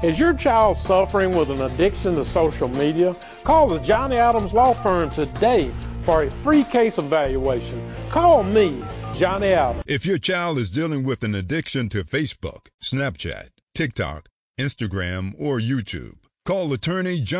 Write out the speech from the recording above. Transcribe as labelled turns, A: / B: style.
A: Is your child suffering with an addiction to social media? Call the Johnny Adams Law Firm today for a free case evaluation. Call me, Johnny Adams.
B: If your child is dealing with an addiction to Facebook, Snapchat, TikTok, Instagram, or YouTube, call attorney John